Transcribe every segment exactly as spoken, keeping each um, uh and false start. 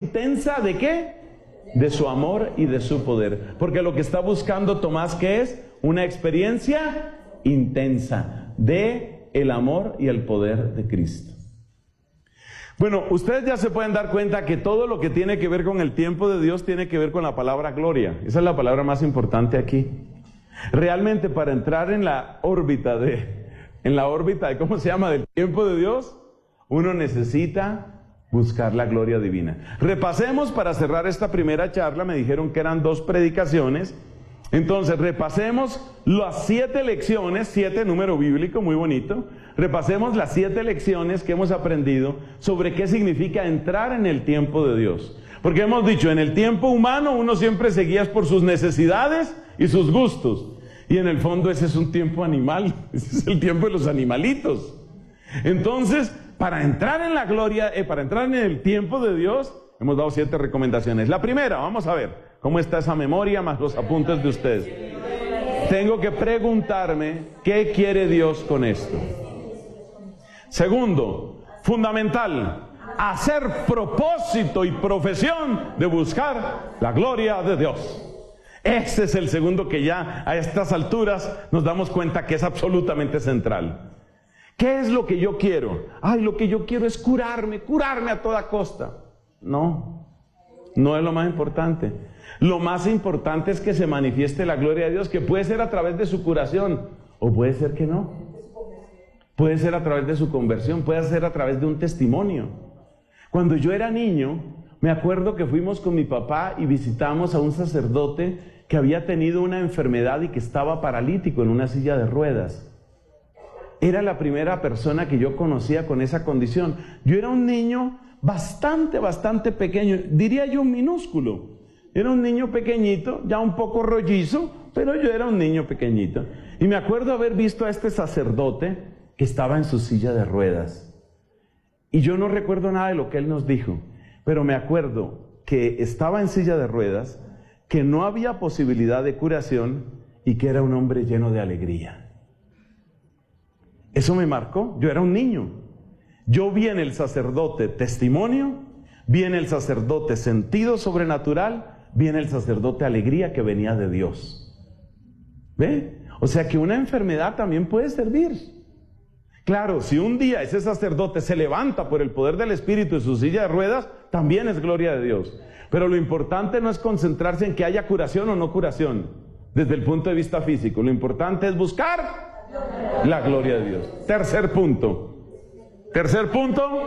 intensa ¿de qué? De su amor y de su poder. Porque lo que está buscando Tomás, ¿qué es? Una experiencia intensa de el amor y el poder de Cristo. Bueno, ustedes ya se pueden dar cuenta que todo lo que tiene que ver con el tiempo de Dios tiene que ver con la palabra gloria. Esa es la palabra más importante aquí. Realmente para entrar en la órbita de, en la órbita de, ¿cómo se llama?, del tiempo de Dios, uno necesita buscar la gloria divina. Repasemos para cerrar esta primera charla. Me dijeron que eran dos predicaciones. Entonces repasemos las siete lecciones, siete número bíblico, muy bonito. Repasemos las siete lecciones que hemos aprendido sobre qué significa entrar en el tiempo de Dios. Porque hemos dicho, en el tiempo humano uno siempre se guía por sus necesidades y sus gustos. Y en el fondo ese es un tiempo animal, ese es el tiempo de los animalitos. Entonces, para entrar en la gloria, eh, para entrar en el tiempo de Dios, hemos dado siete recomendaciones. La primera, vamos a ver cómo está esa memoria más los apuntes de ustedes. Tengo que preguntarme, ¿qué quiere Dios con esto? Segundo, fundamental, hacer propósito y profesión de buscar la gloria de Dios. Ese es el segundo que ya a estas alturas nos damos cuenta que es absolutamente central. ¿Qué es lo que yo quiero? Ay, lo que yo quiero es curarme, curarme a toda costa. No, no es lo más importante. Lo más importante es que se manifieste la gloria de Dios, que puede ser a través de su curación, o puede ser que no. Puede ser a través de su conversión, puede ser a través de un testimonio. Cuando yo era niño, me acuerdo que fuimos con mi papá y visitamos a un sacerdote que había tenido una enfermedad y que estaba paralítico en una silla de ruedas. Era la primera persona que yo conocía con esa condición. Yo era un niño bastante, bastante pequeño, diría yo minúsculo. Era un niño pequeñito, ya un poco rollizo, pero yo era un niño pequeñito. Y me acuerdo haber visto a este sacerdote que estaba en su silla de ruedas. Y yo no recuerdo nada de lo que él nos dijo, pero me acuerdo que estaba en silla de ruedas, que no había posibilidad de curación y que era un hombre lleno de alegría. Eso me marcó. Yo era un niño. Yo vi en el sacerdote testimonio, vi en el sacerdote sentido sobrenatural, vi en el sacerdote alegría que venía de Dios. ¿Ve? O sea que una enfermedad también puede servir. Claro, si un día ese sacerdote se levanta por el poder del Espíritu en su silla de ruedas, también es gloria de Dios. Pero lo importante no es concentrarse en que haya curación o no curación, desde el punto de vista físico. Lo importante es buscar la gloria de Dios. Tercer punto. Tercer punto.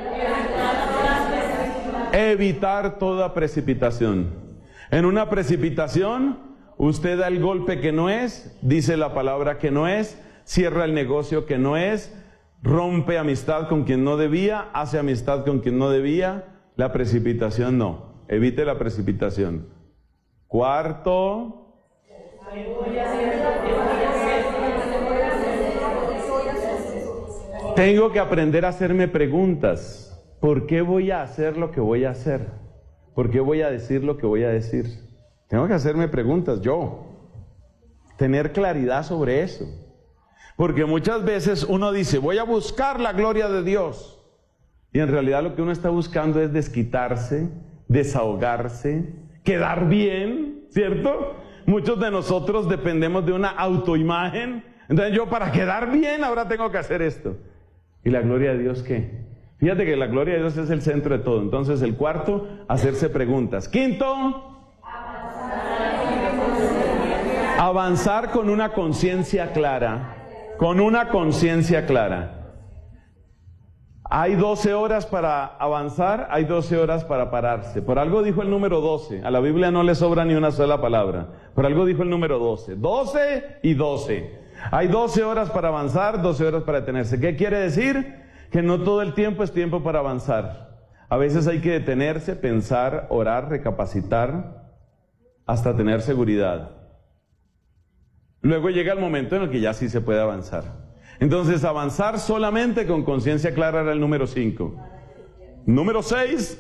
Evitar toda precipitación. En una precipitación, usted da el golpe que no es, dice la palabra que no es, cierra el negocio que no es, rompe amistad con quien no debía, hace amistad con quien no debía. La precipitación no. Evite la precipitación. Cuarto. Tengo que aprender a hacerme preguntas. ¿Por qué voy a hacer lo que voy a hacer? ¿Por qué voy a decir lo que voy a decir? Tengo que hacerme preguntas yo. Tener claridad sobre eso. Porque muchas veces uno dice, voy a buscar la gloria de Dios. Y en realidad lo que uno está buscando es desquitarse, desahogarse, quedar bien, ¿cierto? Muchos de nosotros dependemos de una autoimagen. Entonces yo para quedar bien ahora tengo que hacer esto. ¿Y la gloria de Dios qué? Fíjate que la gloria de Dios es el centro de todo. Entonces el cuarto, hacerse preguntas. Quinto, avanzar con una conciencia clara. Con una conciencia clara. Hay doce horas para avanzar, hay doce horas para pararse. Por algo dijo el número doce. A la Biblia no le sobra ni una sola palabra. Por algo dijo el número doce. doce y doce. Hay doce horas para avanzar, doce horas para detenerse. ¿Qué quiere decir? Que no todo el tiempo es tiempo para avanzar. A veces hay que detenerse, pensar, orar, recapacitar, hasta tener seguridad. Luego llega el momento en el que ya sí se puede avanzar. Entonces, avanzar solamente con conciencia clara era el número cinco. Número seis.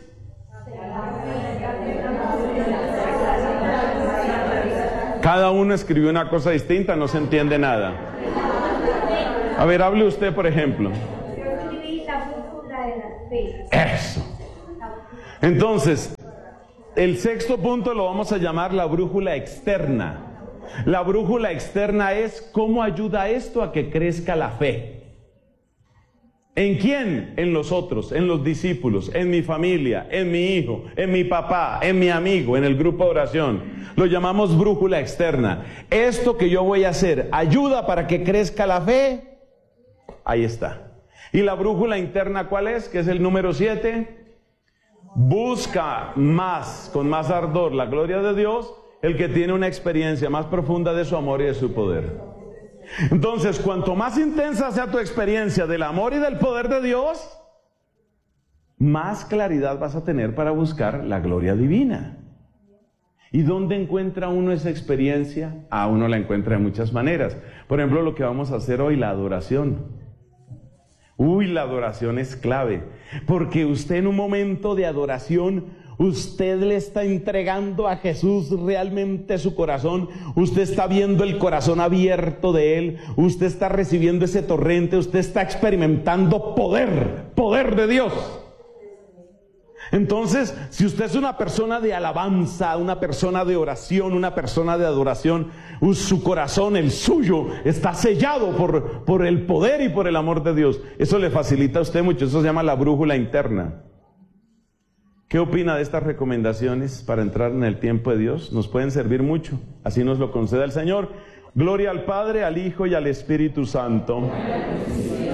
Cada uno escribió una cosa distinta, no se entiende nada. A ver, hable usted, por ejemplo. Eso. Entonces, El sexto punto lo vamos a llamar la brújula externa. La brújula externa es cómo ayuda esto a que crezca la fe. ¿En quién? En los otros, en los discípulos, en mi familia, en mi hijo, en mi papá, en mi amigo, en el grupo de oración. Lo llamamos brújula externa. Esto que yo voy a hacer ayuda para que crezca la fe. Ahí está. ¿Y la brújula interna cuál es? Que es el número siete. Busca más, con más ardor, la gloria de Dios, el que tiene una experiencia más profunda de su amor y de su poder. Entonces, cuanto más intensa sea tu experiencia del amor y del poder de Dios, más claridad vas a tener para buscar la gloria divina. ¿Y dónde encuentra uno esa experiencia? Ah, uno la encuentra de muchas maneras. Por ejemplo, lo que vamos a hacer hoy, la adoración. Uy, la adoración es clave, porque usted en un momento de adoración, usted le está entregando a Jesús realmente su corazón, usted está viendo el corazón abierto de Él, usted está recibiendo ese torrente, usted está experimentando poder, poder de Dios. Entonces, si usted es una persona de alabanza, una persona de oración, una persona de adoración, su corazón, el suyo, está sellado por, por el poder y por el amor de Dios. Eso le facilita a usted mucho, eso se llama la brújula interna. ¿Qué opina de estas recomendaciones para entrar en el tiempo de Dios? Nos pueden servir mucho, así nos lo conceda el Señor. Gloria al Padre, al Hijo y al Espíritu Santo.